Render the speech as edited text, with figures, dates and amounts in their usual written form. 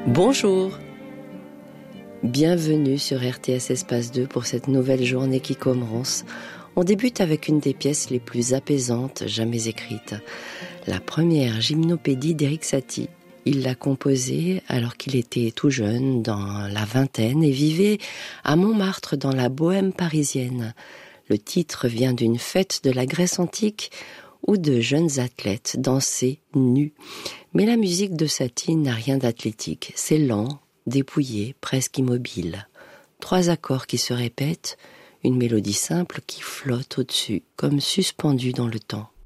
Bonjour, bienvenue sur RTS Espace 2 pour cette nouvelle journée qui commence. On débute avec une des pièces les plus apaisantes jamais écrites. La première gymnopédie d'Erik Satie. Il l'a composée alors qu'il était tout jeune, dans la vingtaine, et vivait à Montmartre dans la bohème parisienne. Le titre vient d'une fête de la Grèce antique où de jeunes athlètes dansaient nus. Mais la musique de Satie n'a rien d'athlétique. C'est lent, dépouillé, presque immobile. 3 accords qui se répètent, une mélodie simple qui flotte au-dessus, comme suspendue dans le temps.